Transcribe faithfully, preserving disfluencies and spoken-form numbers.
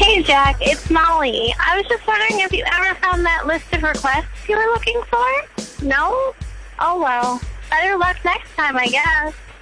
Hey, Jack, it's Molly. I was just wondering if you ever found that list of requests you were looking for? No? Oh, well. Better luck next time, I guess.